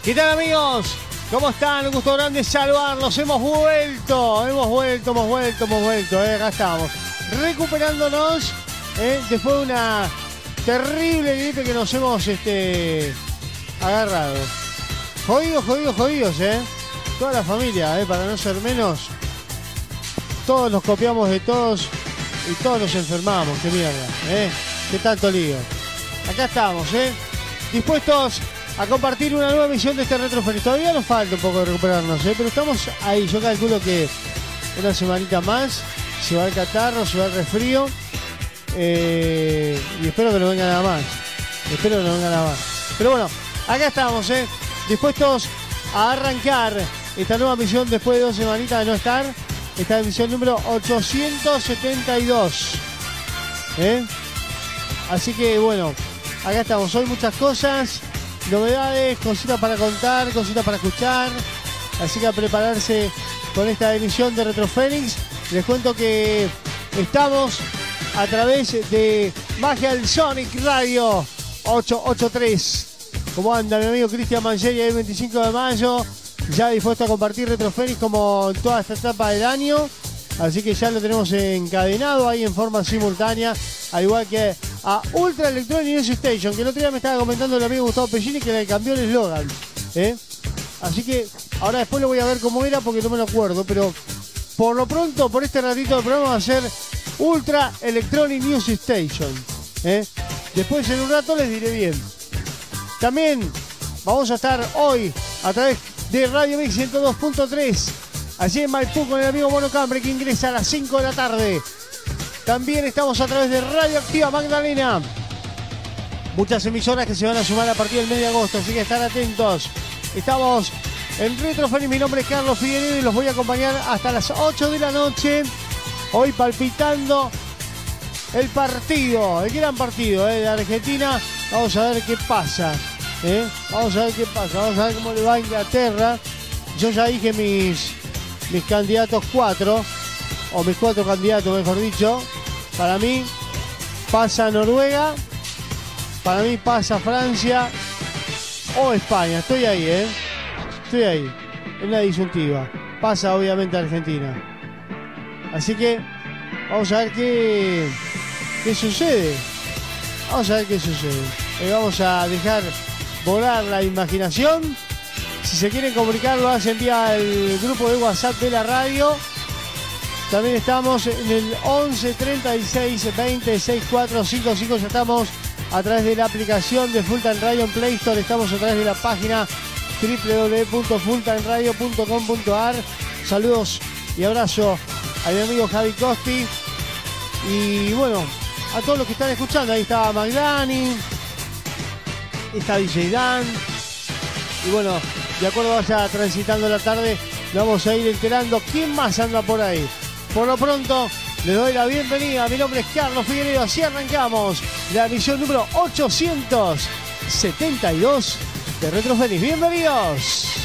¿Qué tal, amigos? ¿Cómo están? Un gusto grande saludarlos. Hemos vuelto. Acá estamos. Recuperándonos después de una terrible gripe que nos hemos agarrado. Jodidos, Toda la familia, para no ser menos. Todos nos copiamos de todos y todos nos enfermamos. Qué mierda, Qué tanto lío. Acá estamos, dispuestos a compartir una nueva emisión de este Retro Feliz. Todavía nos falta un poco de recuperarnos, pero estamos ahí. Yo calculo que una semanita más se va el catarro, se va el resfrío, y espero que no venga nada más. Pero bueno, acá estamos, dispuestos a arrancar esta nueva misión después de 2 semanitas de no estar. Esta emisión número 872. Así que bueno, acá estamos. Hoy muchas cosas, novedades, cositas para contar, cositas para escuchar. Así que a prepararse con esta emisión de Retro Fénix. Les cuento que estamos a través de Magia del Sonic Radio 883. ¿Cómo anda mi amigo Cristian Mancheri el 25 de mayo? Ya dispuesto a compartir Retro Fénix como en toda esta etapa del año. Así que ya lo tenemos encadenado ahí en forma simultánea. Al igual que a Ultra Electronic News Station, que el otro día me estaba comentando el amigo Gustavo Pellini que le cambió el eslogan. Así que ahora después lo voy a ver cómo era porque no me lo acuerdo. Pero por lo pronto, por este ratito del programa va a ser Ultra Electronic News Station. Después en un rato les diré bien. También vamos a estar hoy a través de Radio Mix 102.3, allí en Maipú con el amigo Mono Cambre, que ingresa a las 5 de la tarde. También estamos a través de Radio Activa Magdalena. Muchas emisoras que se van a sumar a partir del mes de agosto, así que estar atentos. Estamos en Retro Fénix, mi nombre es Carlos Figueredo y los voy a acompañar hasta las 8 de la noche. Hoy palpitando el partido, el gran partido de Argentina. Vamos a ver qué pasa. Vamos a ver cómo le va a Inglaterra. Yo ya dije mis candidatos 4, o mis 4 candidatos, mejor dicho. Para mí pasa Noruega, para mí pasa Francia o España. Estoy ahí, en la disyuntiva. Pasa obviamente Argentina. Así que vamos a ver qué sucede. Vamos a dejar volar la imaginación. Si se quieren comunicar, lo hacen vía el grupo de WhatsApp de la radio. También estamos en el 11 36 20 64 55. Ya estamos a través de la aplicación de Full Time Radio en Play Store. Estamos a través de la página www.fulltimeradio.com.ar. Saludos y abrazo a mi amigo Javi Costi. Y bueno, a todos los que están escuchando. Ahí está Maglani, está DJ Dan. Y bueno, de acuerdo vaya transitando la tarde, le vamos a ir enterando quién más anda por ahí. Por lo pronto, les doy la bienvenida. Mi nombre es Carlos Figueredo. Así arrancamos la emisión número 872 de Retro Fénix. ¡Bienvenidos!